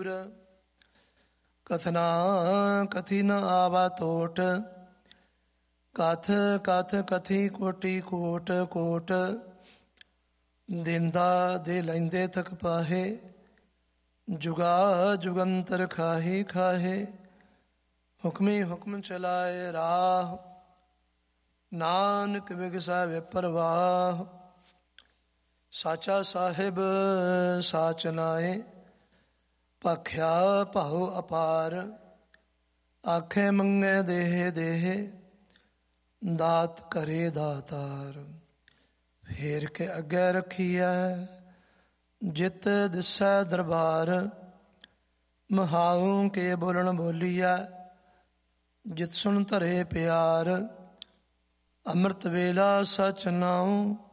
ਦੂਰ। ਕਥਨਾ ਕਥੀ ਨ ਆਵਾ ਤੋਟ, ਕਥ ਕਥ ਕਥੀ ਕੋਟੀ ਕੋਟ ਕੋਟ। ਦਿੰਦਾ ਦੇ ਲੈਂਦੇ ਥਕ ਪਾਹੇ, ਜੁਗਾ ਜੁਗੰਤਰ ਖਾਹੀ ਖਾਹੇ। ਹੁਕਮੀ ਹੁਕਮ ਚਲਾਏ ਰਾਹ, ਨਾਨਕ ਬਿਗਸੈ ਪਰਵਾਹ। ਸਾਚਾ ਸਾਹਿਬ ਸਾਚ ਨਾਏ, ਭਾਖਿਆ ਭਾਉ ਅਪਾਰ। ਆਖੇ ਮੰਗੇ ਦੇਹ ਦੇਹ, ਦਾਤ ਕਰੇ ਦਾਤਾਰ। ਫੇਰ ਕੇ ਅੱਗੇ ਰੱਖੀਐ, ਜਿਤ ਦਿਸੈ ਦਰਬਾਰ। ਮਹਾਉ ਕੇ ਬੋਲਣ ਬੋਲੀਐ, ਜਿਤ ਸੁਣ ਧਰੇ ਪਿਆਰ। ਅੰਮ੍ਰਿਤ ਵੇਲਾ ਸਚ ਨਾਉ,